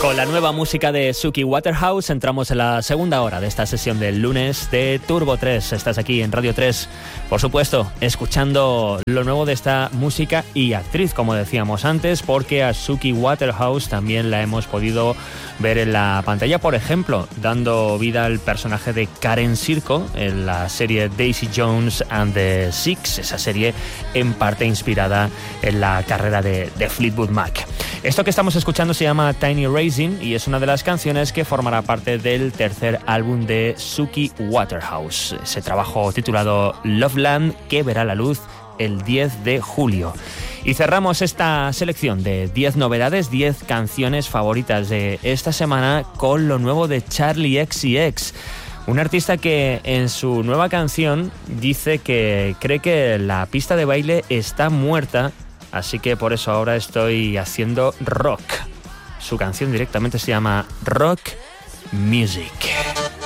Con la nueva música de Suki Waterhouse entramos en la segunda hora de esta sesión del lunes de Turbo 3. Estás aquí en Radio 3, por supuesto, escuchando lo nuevo de esta música y actriz, como decíamos antes, porque a Suki Waterhouse también la hemos podido ver en la pantalla, por ejemplo, dando vida al personaje de Karen Sirco en la serie Daisy Jones and the Six, esa serie en parte inspirada en la carrera de Fleetwood Mac. Esto que estamos escuchando se llama Tiny Racing y es una de las canciones que formará parte del tercer álbum de Suki Waterhouse, ese trabajo titulado Loveland, que verá la luz el 10 de julio. Y cerramos esta selección de 10 novedades, 10 canciones favoritas de esta semana con lo nuevo de Charli XCX. Un artista que en su nueva canción dice que cree que la pista de baile está muerta, así que por eso ahora estoy haciendo rock. Su canción directamente se llama Rock Music.